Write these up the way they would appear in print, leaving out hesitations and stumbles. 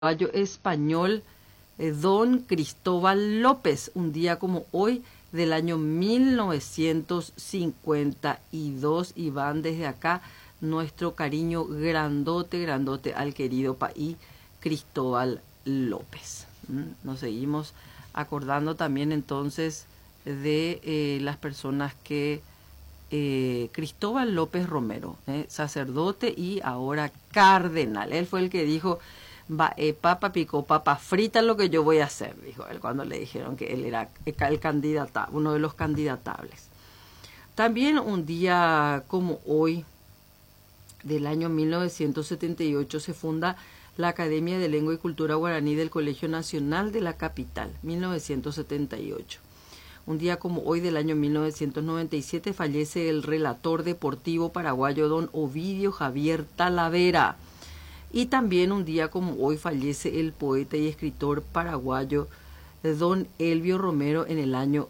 caballo español Don Cristóbal López, un día como hoy del año 1952, y van desde acá nuestro cariño grandote, grandote al querido país Cristóbal López. Nos seguimos acordando también entonces de las personas que Cristóbal López Romero, sacerdote y ahora cardenal. Él fue el que dijo: papa picó, papa frita lo que yo voy a hacer, dijo él cuando le dijeron que él era el candidato, uno de los candidatables. También un día como hoy, del año 1978, se funda la Academia de Lengua y Cultura Guaraní del Colegio Nacional de la Capital, 1978. Un día como hoy del año 1997 fallece el relator deportivo paraguayo don Ovidio Javier Talavera. Y también un día como hoy fallece el poeta y escritor paraguayo don Elvio Romero en el año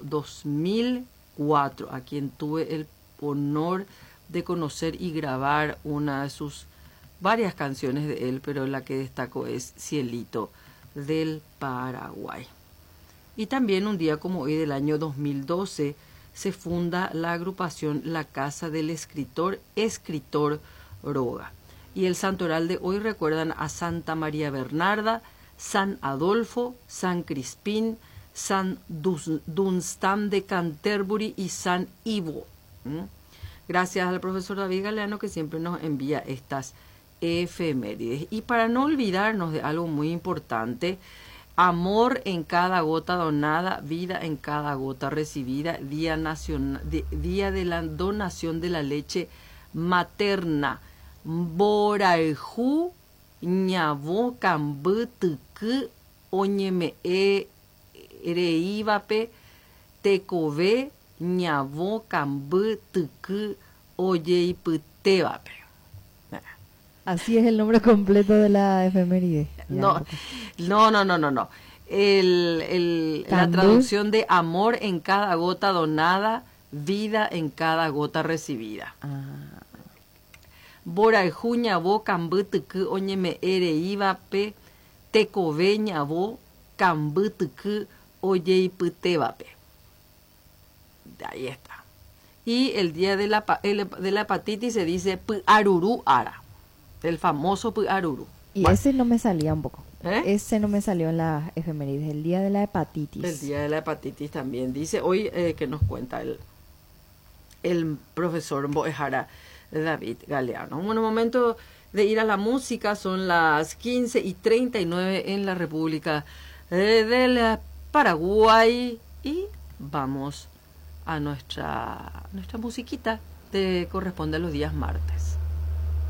2004, a quien tuve el honor de conocer y grabar una de sus varias canciones de él, pero la que destaco es Cielito del Paraguay. Y también un día como hoy del año 2012 se funda la agrupación La Casa del Escritor Roga. Y el santoral de hoy recuerdan a Santa María Bernarda, San Adolfo, San Crispín, San Dunstan de Canterbury y San Ivo. Gracias al profesor David Galeano, que siempre nos envía estas efemérides. Y para no olvidarnos de algo muy importante: amor en cada gota donada, vida en cada gota recibida, día de la donación de la leche materna. Boraihu ñavo cambutuku oñeme reivape tekove ñavo cambutuku oyeiputevape. Así es el nombre completo de la efeméride. No. La traducción de amor en cada gota donada, vida en cada gota recibida. Boraihu ñavo cambutuku oñeme reivape tekove ñavo cambutuku oyeiputevape. Ahí está. Y el día de la hepatitis se dice P'aruru Ara, el famoso P'aruru. Y bueno, ese no me salía un poco. Ese no me salió en la efemérides, el día de la hepatitis. El día de la hepatitis también dice hoy, que nos cuenta el profesor Boejara David Galeano. Bueno, momento de ir a la música, son las 15:39 en la República del Paraguay, y vamos a nuestra musiquita que corresponde a los días martes.